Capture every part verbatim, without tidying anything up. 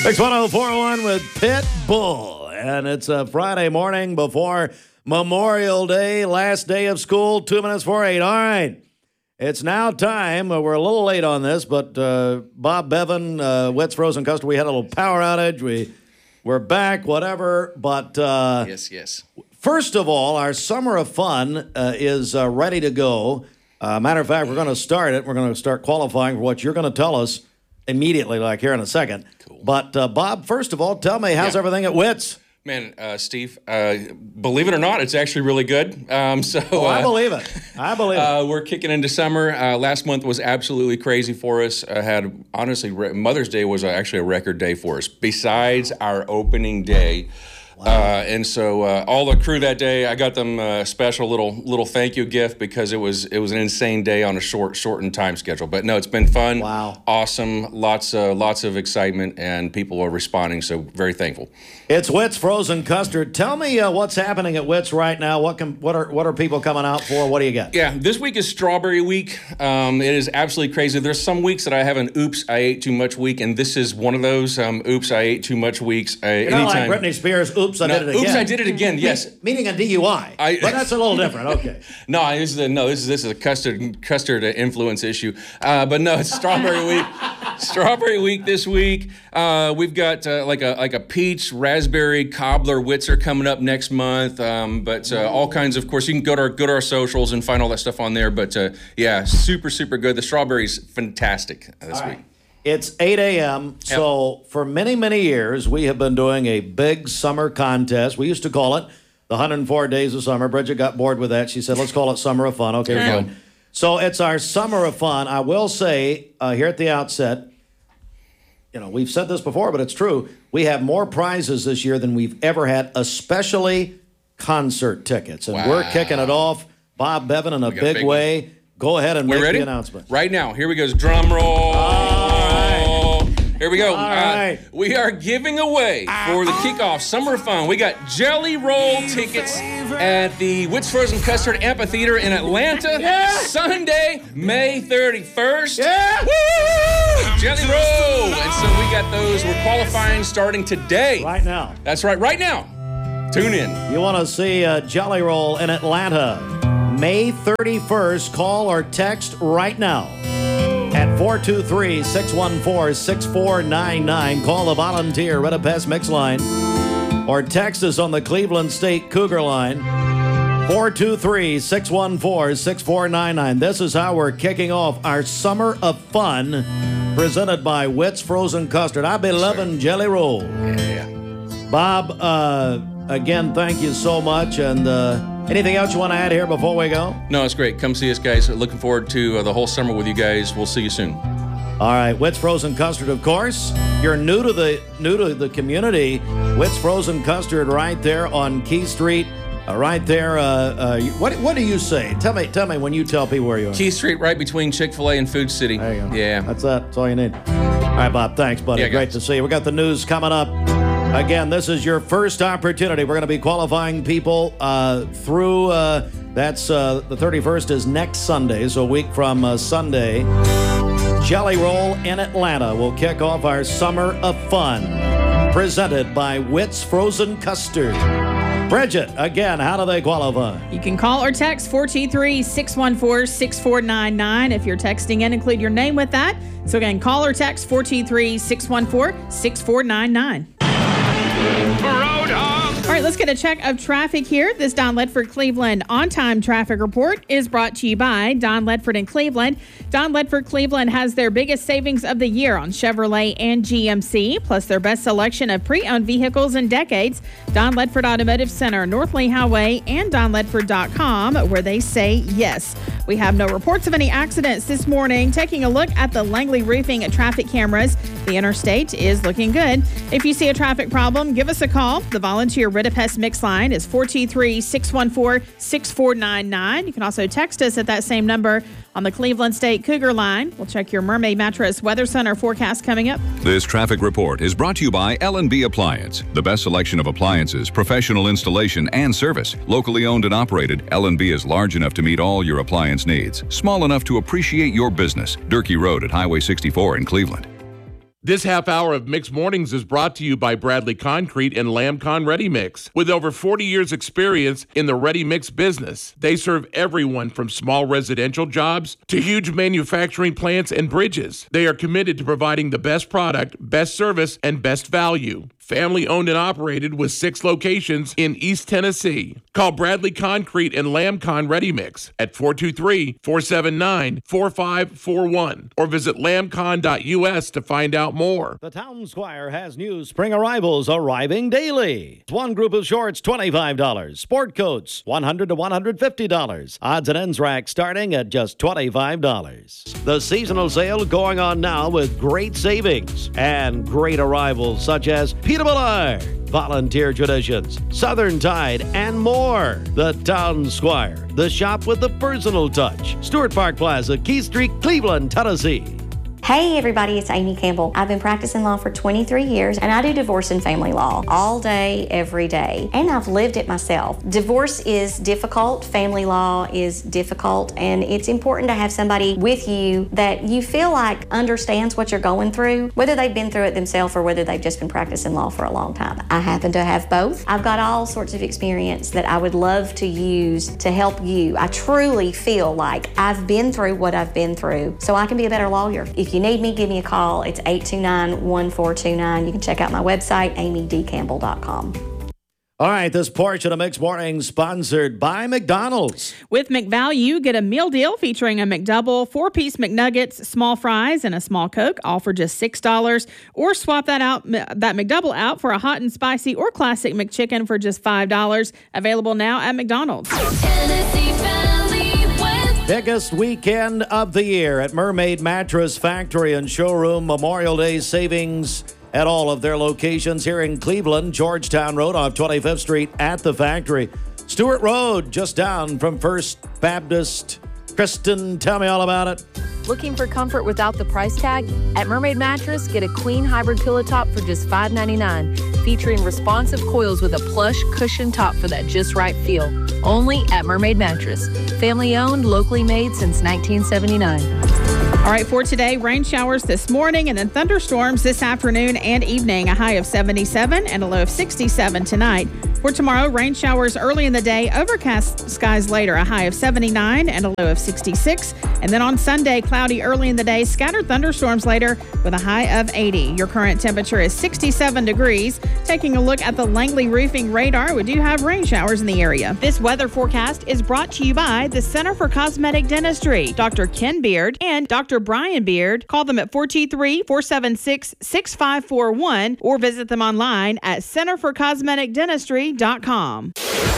six one zero four one with Pitbull. And it's a Friday morning before Memorial Day, last day of school, two minutes before eight. All right. It's now time. Uh, we're a little late on this, but uh, Bob Bevan, uh, Wits Frozen Custard, we had a little power outage. We, we're back, whatever. But uh, yes, yes. First of all, our Summer of Fun uh, is uh, ready to go. Uh, matter of fact, we're going to start it. We're going to start qualifying for what you're going to tell us immediately, like here in a second. Cool. But, uh, Bob, first of all, tell me, how's yeah. everything at Wits? Man, uh, Steve, uh, believe it or not, it's actually really good. Um, so oh, I uh, believe it. I believe uh, it. We're kicking into summer. Uh, last month was absolutely crazy for us. I had, honestly, Mother's Day was actually a record day for us, besides our opening day. Wow. Uh, and so uh, all the crew that day, I got them a special little little thank you gift because it was it was an insane day on a short shortened time schedule. But no, it's been fun. Wow. Awesome. Lots uh, lots of excitement, and people are responding. So very thankful. It's Wits Frozen Custard. Tell me uh, what's happening at Wits right now. What can what are what are people coming out for? What do you got? Yeah, this week is Strawberry Week. Um, it is absolutely crazy. There's some weeks that I have an oops, I ate too much week, and this is one of those um, oops, I ate too much weeks. Uh, You're not like Britney Spears. Oops, I no, did it again. Oops, I did it again. Yes, meaning a D U I. I but that's a little different. Okay. no, this is a, no, this is this is a custard custard influence issue. Uh, but no, it's Strawberry Week. Strawberry Week this week. Uh, we've got uh, like a like a peach raspberry cobbler Witzer coming up next month. Um, but uh, all kinds of, of course, you can go to our go to our socials and find all that stuff on there. But uh, yeah, super super good. The strawberry's fantastic this all week. Right. It's eight a.m., so for many, many years, we have been doing a big summer contest. We used to call it the one hundred four Days of Summer. Bridget got bored with that. She said, let's call it Summer of Fun. Okay, we're good. So it's our Summer of Fun. I will say uh, here at the outset, you know, we've said this before, but it's true. We have more prizes this year than we've ever had, especially concert tickets. And wow. we're kicking it off. Bob Bevan in a big, big way. One. Go ahead and We're make ready? the announcement. Right now. Here we go. Drum roll. All right. Here we go. All right. Uh, we are giving away for the kickoff Summer Fun. We got Jelly Roll tickets at the Wits Frozen Custard Amphitheater in Atlanta. Yeah. Sunday, May thirty-first. Yeah. Woo! Jelly Roll. And so we got those. We're qualifying starting today. Right now. That's right. Right now. Tune in. You want to see uh, Jelly Roll in Atlanta, May thirty-first. Call or text right now at four two three, six one four, six four nine nine. Call the volunteer Redapest Mix line or text us on the Cleveland State Cougar line, four two three, six one four, six four nine nine. This is how we're kicking off our Summer of Fun presented by Wits Frozen Custard. I've been loving Jelly Roll. Yeah. Bob, uh, again, thank you so much. And uh, anything else you want to add here before we go? No, it's great. Come see us, guys. Looking forward to uh, the whole summer with you guys. We'll see you soon. All right, Wits Frozen Custard, of course. You're new to the new to the community. Wits Frozen Custard, right there on Key Street, uh, right there. Uh, uh, what what do you say? Tell me, tell me when you tell people where you are. Key Street, right between Chick-fil-A and Food City. There you go. Yeah, that's that. That's all you need. All right, Bob. Thanks, buddy. Yeah, Great guys. to see you. We got the news coming up. Again, this is your first opportunity. We're going to be qualifying people uh, through, uh, that's uh, the thirty-first is next Sunday, so a week from uh, Sunday. Jelly Roll in Atlanta will kick off our Summer of Fun, presented by Wits Frozen Custard. Bridget, again, how do they qualify? You can call or text four two three, six one four, six four nine nine. If you're texting in, include your name with that. So again, call or text four two three, six one four, six four nine nine. All right, let's get a check of traffic here. This Don Ledford Cleveland on-time traffic report is brought to you by Don Ledford in Cleveland. Don Ledford Cleveland has their biggest savings of the year on Chevrolet and G M C, plus their best selection of pre-owned vehicles in decades. Don Ledford Automotive Center, North Lee Highway, and don ledford dot com, where they say yes. We have no reports of any accidents this morning. Taking a look at the Langley Roofing traffic cameras, the interstate is looking good. If you see a traffic problem, give us a call. The volunteer Ridapest Mix line is four two three, six one four, six four nine nine. You can also text us at that same number on the Cleveland State Cougar line. We'll check your Mermaid Mattress Weather Center forecast coming up. This traffic report is brought to you by L and B Appliance, the best selection of appliances, professional installation, and service. Locally owned and operated, L and B is large enough to meet all your appliance needs, small enough to appreciate your business. Durkee Road at Highway sixty-four in Cleveland. This half hour of Mixed Mornings is brought to you by Bradley Concrete and Lamcon Ready Mix. With over forty years experience in the ready mix business, they serve everyone from small residential jobs to huge manufacturing plants and bridges. They are committed to providing the best product, best service, and best value. Family owned and operated with six locations in East Tennessee. Call Bradley Concrete and Lamcon Ready Mix at four two three, four seven nine, four five four one or visit lamcon dot U S to find out more. The Town Squire has new spring arrivals arriving daily. One group of shorts, twenty-five dollars. Sport coats, one hundred dollars to one hundred fifty dollars. Odds and ends rack starting at just twenty-five dollars. The seasonal sale going on now with great savings and great arrivals such as Peter Millard, Volunteer Traditions, Southern Tide, and more. The Town Squire, the shop with the personal touch. Stewart Park Plaza, Keith Street, Cleveland, Tennessee. Hey everybody, it's Amy Campbell. I've been practicing law for twenty-three years and I do divorce and family law all day, every day. And I've lived it myself. Divorce is difficult, family law is difficult, and it's important to have somebody with you that you feel like understands what you're going through, whether they've been through it themselves or whether they've just been practicing law for a long time. I happen to have both. I've got all sorts of experience that I would love to use to help you. I truly feel like I've been through what I've been through so I can be a better lawyer. If you need me, give me a call. It's eight two nine, one four two nine. You can check out my website, amy d campbell dot com. All right, this portion of Mixed Mornings sponsored by McDonald's. With McValue, get a meal deal featuring a McDouble, four-piece McNuggets, small fries, and a small Coke, all for just six dollars. Or swap that out, that McDouble out for a hot and spicy or classic McChicken for just five dollars. Available now at McDonald's. Tennessee Valley West. Biggest weekend of the year at Mermaid Mattress Factory and Showroom. Memorial Day savings at all of their locations here in Cleveland. Georgetown Road off twenty-fifth Street at the factory. Stewart Road just down from First Baptist. Kristen, tell me all about it. Looking for comfort without the price tag? At Mermaid Mattress, get a queen hybrid pillow top for just five ninety-nine, featuring responsive coils with a plush cushion top for that just right feel. Only at Mermaid Mattress. Family owned, locally made since nineteen seventy-nine. All right, for today, rain showers this morning and then thunderstorms this afternoon and evening. A high of seventy-seven and a low of sixty-seven tonight. For tomorrow, rain showers early in the day, overcast skies later. A high of seventy-nine and a low of sixty-six. And then on Sunday, cloudy early in the day, scattered thunderstorms later with a high of eighty. Your current temperature is sixty-seven degrees. Taking a look at the Langley Roofing radar, we do have rain showers in the area. This weather forecast is brought to you by the Center for Cosmetic Dentistry, Doctor Ken Beard and Doctor Brian Beard. Call them at four two three, four seven six, six five four one or visit them online at center for cosmetic dentistry dot com.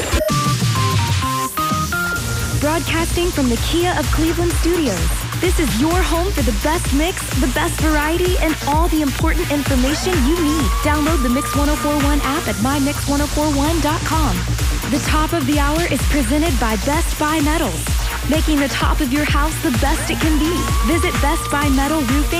Broadcasting from the Kia of Cleveland studios. This is your home for the best mix, the best variety, and all the important information you need. Download the Mix one oh four one app at my mix one oh four one dot com. The top of the hour is presented by Best Buy Metals, making the top of your house the best it can be. Visit Best Buy Metal Roofing